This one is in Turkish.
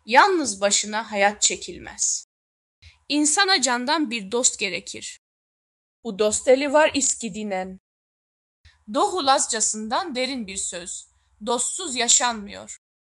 Yalnız başına hayat çekilmez. İnsana candan bir dost gerekir. Bu dost eli var iskidinen. Doğu Lazcasından derin bir söz. Dostsuz yaşanmıyor.